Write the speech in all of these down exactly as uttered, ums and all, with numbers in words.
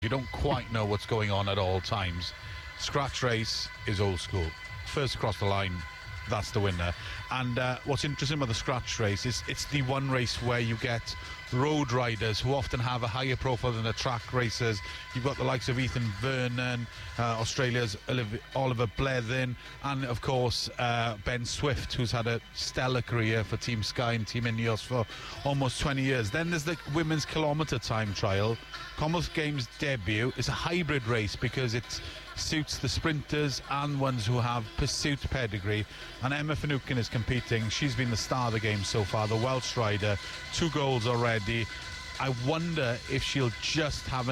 You don't quite know what's going on at all times. Scratch race is old school. First across the line, that's the winner. And uh, what's interesting about the scratch race is it's the one race where you get road riders who often have a higher profile than the track racers. You've got the likes of Ethan Vernon, uh, Australia's Oliver Blethyn, and of course uh, Ben Swift, who's had a stellar career for Team Sky and Team Ineos for almost twenty years. Then there's the women's kilometre time trial. Commonwealth Games debut. It's a hybrid race because it suits the sprinters and ones who have pursuit pedigree. And Emma Finucane is competing. She's been the star of the game so far, the Welsh rider. Two goals already. I wonder if she'll just have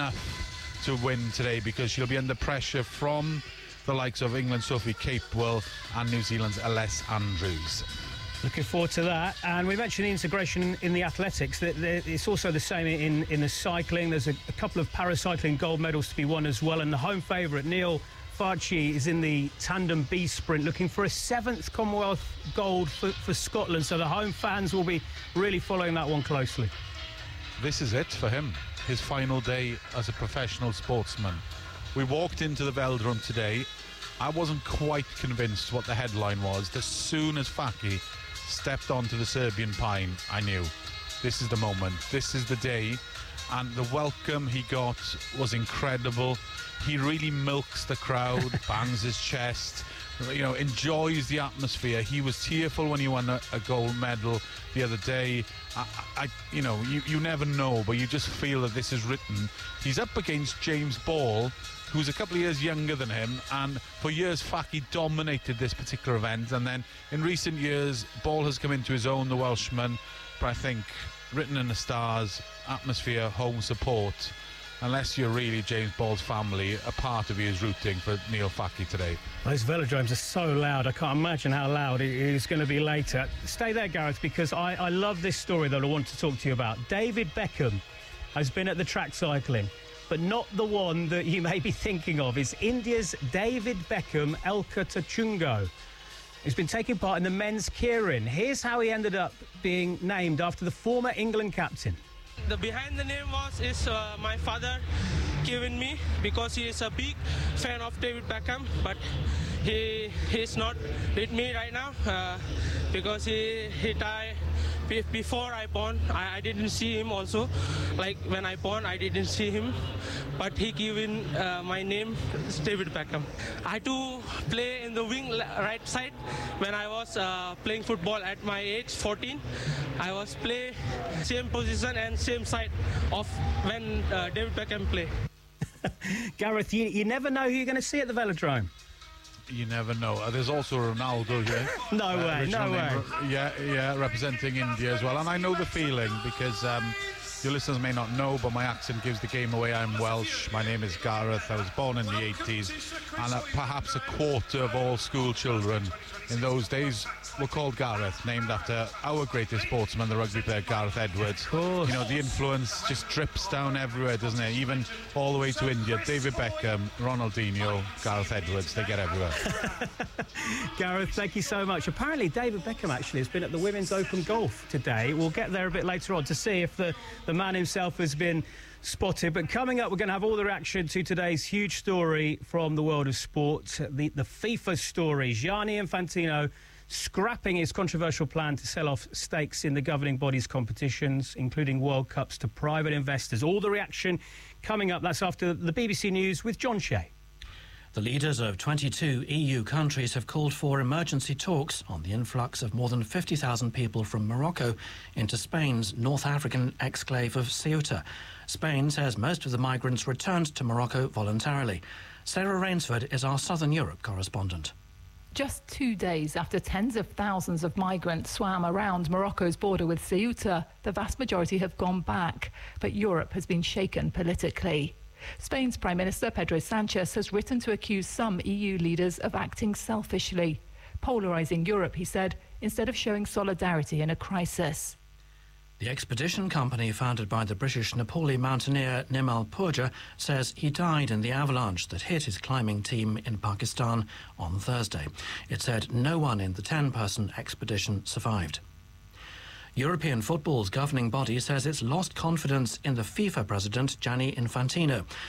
enough to win today, because she'll be under pressure from the likes of England's Sophie Capewell and New Zealand's Aless Andrews. Looking forward to that. And we mentioned the integration in the athletics. That it's also the same in, in the cycling. There's a, a couple of paracycling gold medals to be won as well. And the home favourite, Neil Farchi, is in the tandem B sprint, looking for a seventh Commonwealth gold for, for Scotland. So the home fans will be really following that one closely. This is it for him. His final day as a professional sportsman. We walked into the Velodrome today. I wasn't quite convinced what the headline was. As soon as Faki stepped onto the Serbian Pine, I knew this is the moment, this is the day. And the welcome he got was incredible. He really milks the crowd, bangs his chest, you know, enjoys the atmosphere. He was tearful when he won a, a gold medal the other day. I, I you know, you, you never know, but you just feel that this is written. He's up against James Ball, who's a couple of years younger than him, and for years Faki dominated this particular event, and then in recent years Ball has come into his own, the Welshman. But I think written in the stars, atmosphere, home support. Unless you're really James Ball's family, a part of you is rooting for Neil Faki today. Those velodromes are so loud. I can't imagine how loud it is going to be later. Stay there, Gareth, because I, I love this story that I want to talk to you about. David Beckham has been at the track cycling, but not the one that you may be thinking of. It's India's David Beckham Elka Tachungo. He's been taking part in the men's keirin. Here's how he ended up being named after the former England captain. The behind the name was is uh, my father given me, because he is a big fan of David Beckham, but he he's not with me right now uh, because he he died before I born. I, I didn't see him also. Like when I born, I didn't see him, but he given uh, my name is David Beckham. I do play in the wing right side. When I was uh, playing football at my age, fourteen, I was play same position and same side of when uh, David Beckham play. Gareth, you, you never know who you're going to see at the Velodrome. You never know. Uh, there's also Ronaldo here. no uh, way, no way. Name, yeah, yeah, representing India as well. And I know the feeling, because um, your listeners may not know, but my accent gives the game away. I'm Welsh. My name is Gareth. I was born in the eighties. And uh, perhaps a quarter of all school children in those days were called Gareth, named after our greatest sportsman, the rugby player Gareth Edwards. Of course. You know, the influence just drips down everywhere, doesn't it? Even all the way to India. David Beckham, Ronaldinho, Gareth Edwards, they get everywhere. Gareth, thank you so much. Apparently, David Beckham actually has been at the Women's Open Golf today. We'll get there a bit later on to see if the, the man himself has been spotted. But coming up, we're going to have all the reaction to today's huge story from the world of sport, the, the FIFA story. Gianni Infantino scrapping his controversial plan to sell off stakes in the governing body's competitions, including World Cups, to private investors. All the reaction coming up. That's after the B B C News with John Shea. The leaders of twenty-two E U countries have called for emergency talks on the influx of more than fifty thousand people from Morocco into Spain's North African exclave of Ceuta. Spain says most of the migrants returned to Morocco voluntarily. Sarah Rainsford is our Southern Europe correspondent. Just two days after tens of thousands of migrants swam around Morocco's border with Ceuta, the vast majority have gone back, but Europe has been shaken politically. Spain's Prime Minister Pedro Sanchez has written to accuse some E U leaders of acting selfishly, polarising Europe, he said, instead of showing solidarity in a crisis. The expedition company founded by the British Nepali mountaineer Nimal Purja says he died in the avalanche that hit his climbing team in Pakistan on Thursday. It said no one in the ten-person expedition survived. European football's governing body says it's lost confidence in the FIFA president, Gianni Infantino.